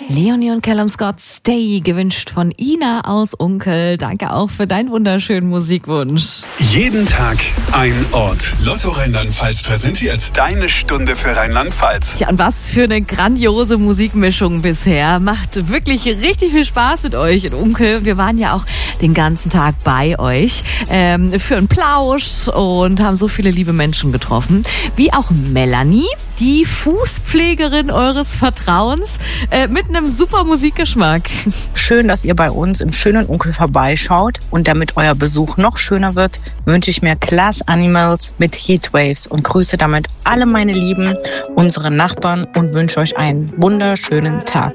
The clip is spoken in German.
Leonie und Callum Scott, Stay, gewünscht von Ina aus Unkel. Danke auch für deinen wunderschönen Musikwunsch. Jeden Tag ein Ort. Lotto Rheinland-Pfalz präsentiert deine Stunde für Rheinland-Pfalz. Ja, und was für eine grandiose Musikmischung bisher. Macht wirklich richtig viel Spaß mit euch in Unkel. Wir waren ja auch den ganzen Tag bei euch für einen Plausch und haben so viele liebe Menschen getroffen. Wie auch Melanie, die Fußpflegerin eures Vertrauens, mit einem super Musikgeschmack. Schön, dass ihr bei uns im schönen Unkel vorbeischaut. Und damit euer Besuch noch schöner wird, wünsche ich mir Glass Animals mit Heatwaves und grüße damit alle meine Lieben, unsere Nachbarn und wünsche euch einen wunderschönen Tag.